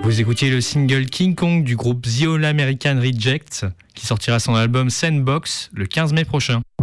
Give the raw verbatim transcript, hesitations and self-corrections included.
Vous écoutiez le single King Kong du groupe The All American Rejects qui sortira son album Sandbox le quinze mai prochain.